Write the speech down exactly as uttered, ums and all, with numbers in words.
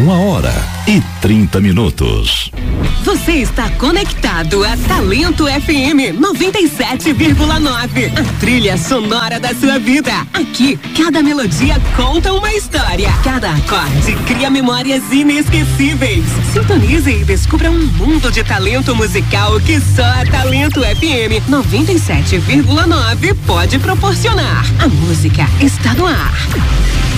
Uma hora e trinta minutos. Você está conectado a Talento F M noventa e sete vírgula nove, a trilha sonora da sua vida. Aqui, cada melodia conta uma história, cada acorde cria memórias inesquecíveis. Sintonize e descubra um mundo de talento musical que só a Talento F M noventa e sete vírgula nove pode proporcionar. A música está no ar.